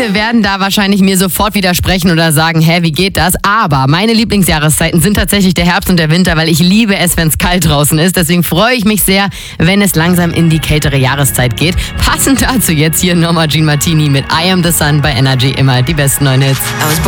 Viele werden da wahrscheinlich mir sofort widersprechen oder sagen, hä, wie geht das? Aber meine Lieblingsjahreszeiten sind tatsächlich der Herbst und der Winter, weil ich liebe es, wenn es kalt draußen ist. Deswegen freue ich mich sehr, wenn es langsam in die kältere Jahreszeit geht. Passend dazu jetzt hier Norma Jean Martini mit I Am The Sun bei Energy. Immer die besten neuen Hits.